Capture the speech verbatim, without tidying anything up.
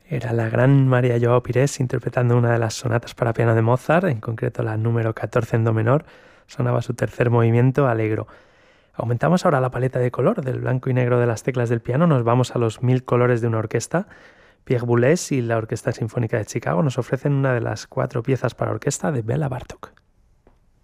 Era la gran María Joao Pires interpretando una de las sonatas para piano de Mozart, en concreto la número catorce en do menor. Sonaba su tercer movimiento, Allegro. Aumentamos ahora la paleta de color del blanco y negro de las teclas del piano, nos vamos a los mil colores de una orquesta. Pierre Boulez y la Orquesta Sinfónica de Chicago nos ofrecen una de las cuatro piezas para orquesta de Béla Bartók.